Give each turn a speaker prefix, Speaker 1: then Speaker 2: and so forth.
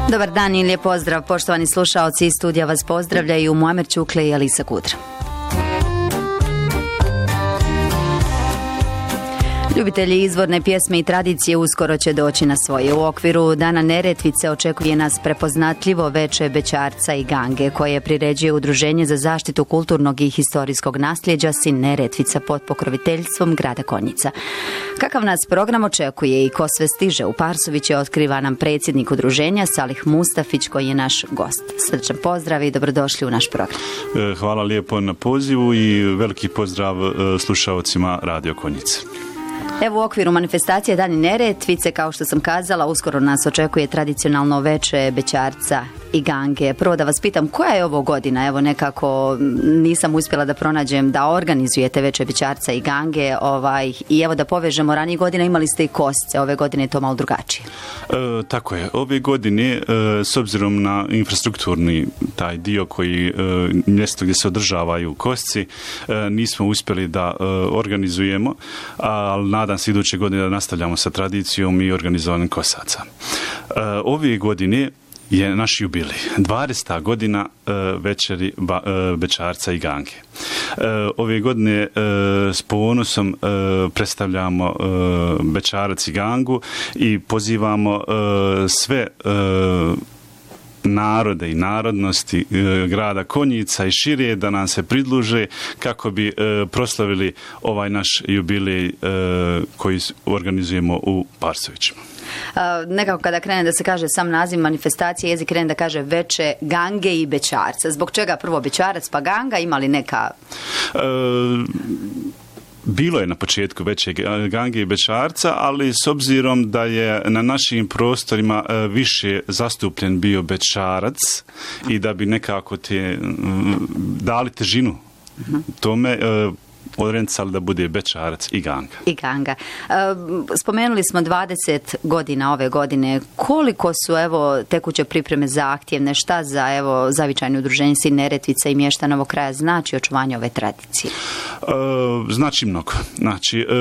Speaker 1: Dobar dan i lijep pozdrav, poštovani slušaoci, iz studija vas pozdravljaju Muamer Ćukle i Alisa Kudra. Ljubitelji izvorne pjesme i tradicije uskoro će doći na svoje. U okviru Dana Neretvice očekuje nas prepoznatljivo veče bećarca i gange, koje priređuje Udruženje za zaštitu kulturnog i historijskog nasljeđa Sin Neretvica pod pokroviteljstvom grada Konjica. Kakav nas program očekuje i ko sve stiže u Parsoviće, otkriva nam predsjednik udruženja Salih Mustafić, koji je naš gost. Srčan pozdrav i dobrodošli u naš program.
Speaker 2: Hvala lijepo na pozivu i veliki pozdrav slušaocima Radio Konjice.
Speaker 1: Evo, u okviru manifestacije Dani Neretvice, kao što sam kazala, uskoro nas očekuje tradicionalno veče bećarca i gange. Prvo da vas pitam, koja je ovo godina? Evo, nekako nisam uspjela da pronađem da organizujete veče bećarca i gange. I evo da povežemo, ranije godine imali ste i kosce, ove godine je to malo drugačije.
Speaker 2: Tako je. Ove godine, s obzirom na infrastrukturni taj dio koji mjesto gdje se održavaju kosci, nismo uspjeli da organizujemo, ali nadam se iduće godine da nastavljamo sa tradicijom i organizovanjem kosaca. Ove godine je naš jubilej, 20. godina večeri bećarca i gange. Ove godine s ponosom predstavljamo bećarac i gangu i pozivamo sve narode i narodnosti grada Konjica i šire da nam se pridruže kako bi proslavili ovaj naš jubilej koji organizujemo u Parsovićima.
Speaker 1: Nekako kada krene da se kaže sam naziv manifestacije, jezik krene da kaže veče gange i bećarca. Zbog čega prvo bećarac pa ganga? Ima li neka...
Speaker 2: Bilo je na početku veće gange i bećarca, ali s obzirom da je na našim prostorima više zastupljen bio bećarac i da bi nekako te dali težinu tome, odrencali da bude bećarac i ganga.
Speaker 1: I ganga. Spomenuli smo 20 godina ove godine. Koliko su tekuće pripreme zahtjevne? Šta za zavičajno udruženje Sin Neretvica i mještanovo kraja znači očuvanje ove tradicije?
Speaker 2: Znači mnogo. Znači,